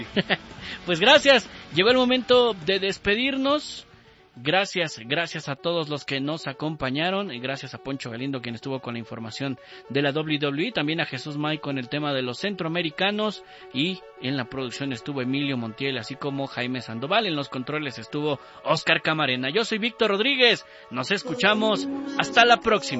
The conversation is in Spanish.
Pues gracias, llegó el momento de despedirnos. Gracias a todos los que nos acompañaron, y gracias a Poncho Galindo, quien estuvo con la información de la WWE, también a Jesús May con el tema de los centroamericanos, y en la producción estuvo Emilio Montiel, así como Jaime Sandoval. En los controles estuvo Oscar Camarena. Yo soy Víctor Rodríguez, nos escuchamos, hasta la próxima.